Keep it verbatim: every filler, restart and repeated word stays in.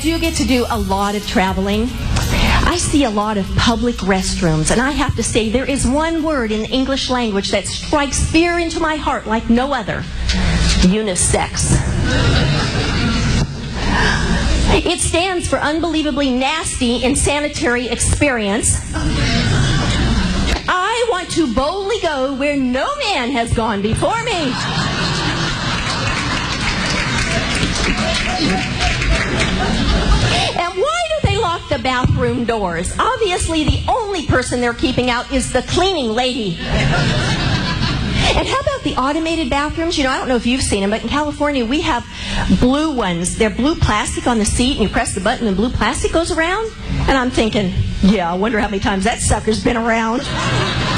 do get to do a lot of traveling, I see a lot of public restrooms, and I have to say there is one word in the English language that strikes fear into my heart like no other: unisex. It stands for unbelievably nasty insanitary experience. I want to boldly go where no man has gone before me. And why do they lock the bathroom doors? Obviously, the only person they're keeping out is the cleaning lady. And how about the automated bathrooms? You know, I don't know if you've seen them, but in California we have blue ones. They're blue plastic on the seat, and you press the button and blue plastic goes around. And I'm thinking, yeah, I wonder how many times that sucker's been around.